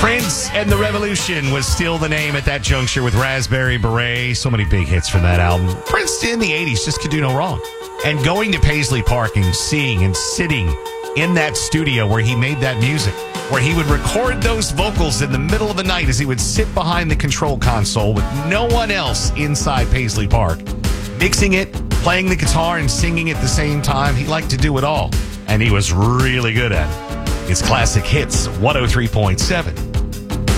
Prince and the Revolution was still the name at that juncture with Raspberry Beret. So many big hits from that album. Prince in the 80s just could do no wrong. And going to Paisley Park and seeing and sitting in that studio where he made that music, where he would record those vocals in the middle of the night as he would sit behind the control console with no one else inside Paisley Park, mixing it, playing the guitar, and singing at the same time. He liked to do it all, and he was really good at it. It's Classic Hits 103.7